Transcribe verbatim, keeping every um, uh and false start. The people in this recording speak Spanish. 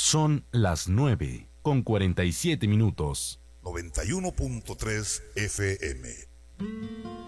Son las nueve con cuarenta y siete minutos. noventa y uno punto tres F M.